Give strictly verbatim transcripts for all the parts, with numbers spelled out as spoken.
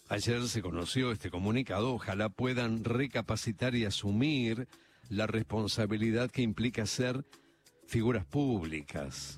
Ayer se conoció este comunicado, ojalá puedan recapacitar y asumir la responsabilidad que implica ser figuras públicas.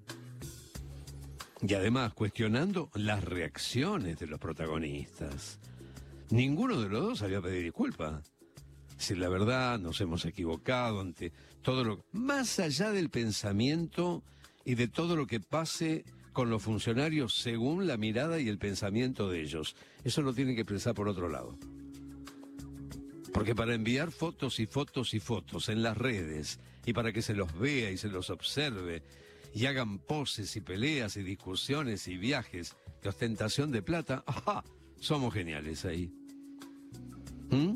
Y además, cuestionando las reacciones de los protagonistas. Ninguno de los dos había pedido disculpa. Si la verdad nos hemos equivocado ante todo lo... Más allá del pensamiento y de todo lo que pase con los funcionarios según la mirada y el pensamiento de ellos. Eso lo tienen que pensar por otro lado. Porque para enviar fotos y fotos y fotos en las redes y para que se los vea y se los observe y hagan poses y peleas y discusiones y viajes de ostentación de plata, ¡ajá! Somos geniales ahí. ¿Mm?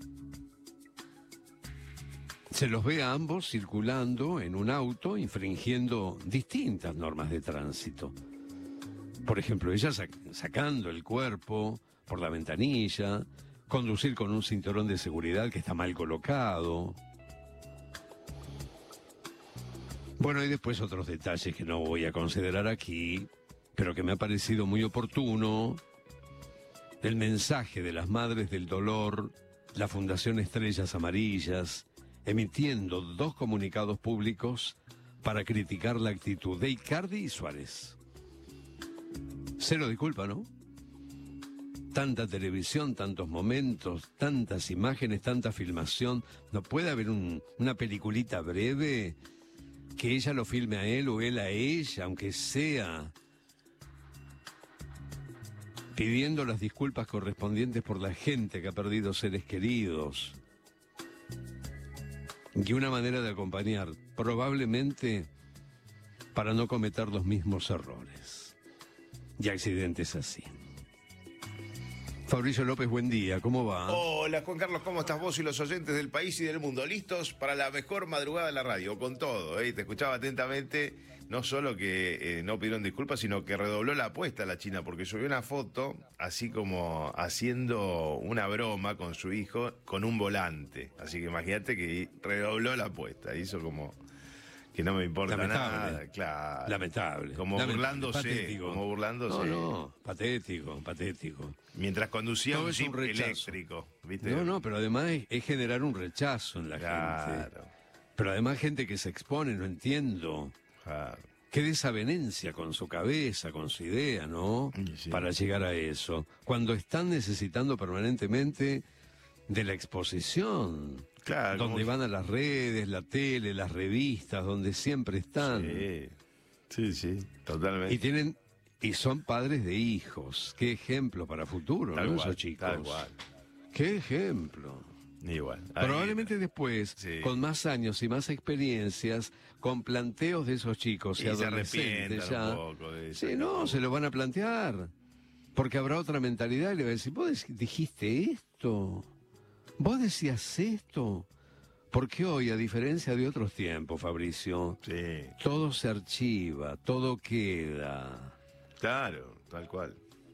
Se los ve a ambos circulando en un auto, infringiendo distintas normas de tránsito. Por ejemplo, ella sac- sacando el cuerpo por la ventanilla, conducir con un cinturón de seguridad que está mal colocado. Bueno, y después otros detalles que no voy a considerar aquí, pero que me ha parecido muy oportuno. El mensaje de las Madres del Dolor, la Fundación Estrellas Amarillas, emitiendo dos comunicados públicos para criticar la actitud de Icardi y Suárez. Cero disculpa, ¿no? Tanta televisión, tantos momentos, tantas imágenes, tanta filmación. ¿No puede haber un, una peliculita breve que ella lo filme a él o él a ella, aunque sea pidiendo las disculpas correspondientes por la gente que ha perdido seres queridos? Y una manera de acompañar, probablemente para no cometer los mismos errores y accidentes así. Fabricio López, buen día, ¿cómo va? Hola Juan Carlos, ¿cómo estás vos y los oyentes del país y del mundo? ¿Listos para la mejor madrugada de la radio? Con todo, ¿eh? Te escuchaba atentamente, no solo que eh, no pidieron disculpas, sino que redobló la apuesta la China, porque subió una foto así como haciendo una broma con su hijo con un volante. Así que imagínate que redobló la apuesta, hizo como... que no me importa Lamentable. nada, claro. Lamentable. Como Lamentable. burlándose, Patético. como burlándose. No, no, patético, patético. Mientras conducía Todo un es un jeep rechazo. eléctrico, ¿viste? No, no, pero además es, es generar un rechazo en la Claro, gente. Pero además gente que se expone, no entiendo. claro. Qué desavenencia con su cabeza, con su idea, ¿no? Y sí. Para llegar a eso. Cuando están necesitando permanentemente de la exposición. Claro, Donde como- van a las redes, la tele, las revistas, donde siempre están. Sí, sí, sí, totalmente. Y tienen, y son padres de hijos. Qué ejemplo para futuro, Tal ¿no? cual, Esos chicos. tal cual. Qué ejemplo. Igual. Ahí- Probablemente después, Sí. con más años y más experiencias, con planteos de esos chicos y, Y se adolescentes arrepientan ya. un poco de Sí, esa no, cosa. se lo van a plantear. Porque habrá otra mentalidad y le va a decir, vos dijiste esto, vos decías esto. Porque hoy, a diferencia de otros tiempos, Fabricio, Sí, todo se archiva, todo queda. claro, tal cual.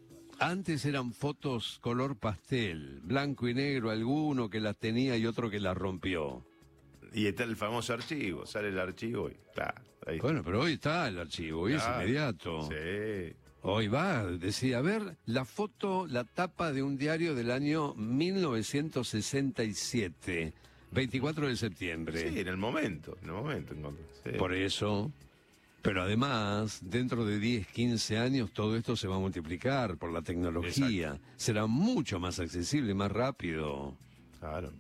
Antes eran fotos color pastel, blanco y negro, alguno que las tenía y otro que las rompió. Y está el famoso archivo, sale el archivo y claro, ahí está. Bueno, pero hoy está el archivo, hoy Claro, es inmediato. Sí, Hoy va, decía, a ver, la foto, la tapa de un diario del año mil novecientos sesenta y siete, veinticuatro de septiembre. sí, en el momento, en el momento. encontré, sí. Por eso, pero además, dentro de diez, quince años, todo esto se va a multiplicar por la tecnología. Será mucho más accesible, más rápido. Claro.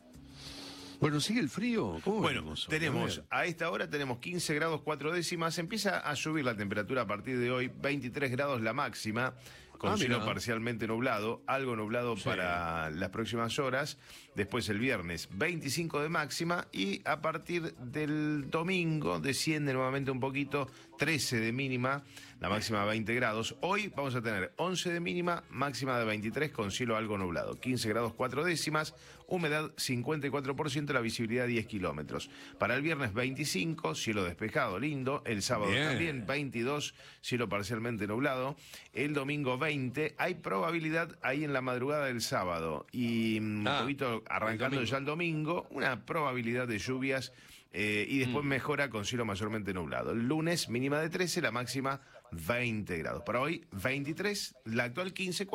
Bueno, ¿sigue el frío? ¿Cómo Bueno, venimos hoy? tenemos, A ver. a esta hora tenemos quince grados cuatro décimas, empieza a subir la temperatura a partir de hoy, veintitrés grados la máxima, con Ah, cielo mirá. parcialmente nublado, algo nublado Sí. para las próximas horas, después el viernes veinticinco de máxima y a partir del domingo desciende nuevamente un poquito, trece de mínima, la máxima veinte grados. Hoy vamos a tener once de mínima, máxima de veintitrés con cielo algo nublado, quince grados cuatro décimas, humedad cincuenta y cuatro por ciento, la visibilidad diez kilómetros. Para el viernes veinticinco, cielo despejado, lindo. El sábado Bien. también veintidós, cielo parcialmente nublado. El domingo veinte, hay probabilidad ahí en la madrugada del sábado y un Ah, poquito arrancando el domingo. ya el domingo, una probabilidad de lluvias eh, y después Mm. mejora con cielo mayormente nublado. El lunes mínima de trece, la máxima veinte grados. Para hoy veintitrés, la actual quince.